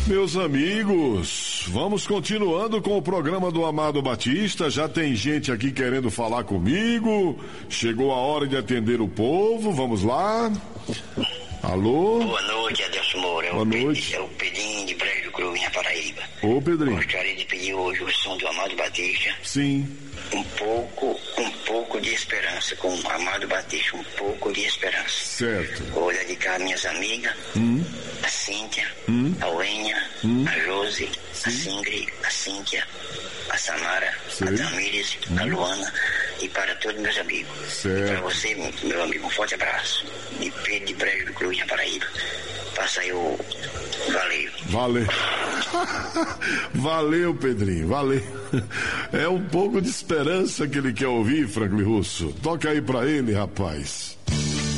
Meus amigos, vamos continuando com o programa do Amado Batista. Já tem gente aqui querendo falar comigo. Chegou a hora de atender o povo. Vamos lá. Alô? Boa noite, Adelson Moura. Boa noite. É o Pedrinho de Brejo do Cruz, na Paraíba. Ô, Pedrinho. Gostaria de pedir hoje o som do Amado Batista. Sim. Um pouco de esperança, com o Amado Batista, um pouco de esperança. Certo. Vou dedicar a minhas amigas, a Cíntia, a Uênia, a Josi, a Singri, a Cíntia, a Samara, a Tamires, a Luana e para todos meus amigos. Certo. E para você, meu amigo, um forte abraço. De Pedro de Brejo do Cruz, na Paraíba. Passa aí o valeu. Valeu. Valeu, Pedrinho, valeu. É um pouco de esperança que ele quer ouvir, Franklin Russo. Toca aí pra ele, rapaz.